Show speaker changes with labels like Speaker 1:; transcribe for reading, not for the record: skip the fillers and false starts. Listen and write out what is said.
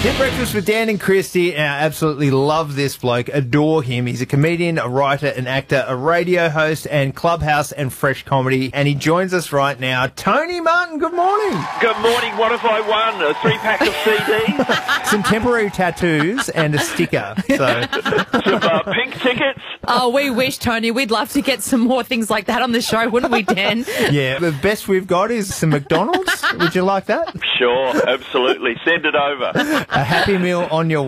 Speaker 1: Hit Breakfast with Dan and Christy. I absolutely love this bloke, adore him. He's a comedian, a writer, an actor, a radio host, and Clubhouse and Fresh Comedy. And he joins us right now. Tony Martin, good morning.
Speaker 2: Good morning. What have I won? A 3-pack of CDs?
Speaker 1: Some temporary tattoos and a sticker. So
Speaker 2: Some pink tickets?
Speaker 3: Oh, we wish, Tony. We'd love to get some more things like that on the show, wouldn't we, Dan?
Speaker 1: yeah, the best we've got is some McDonald's. Would you like that?
Speaker 2: Sure, absolutely. Send it over.
Speaker 1: A Happy Meal on your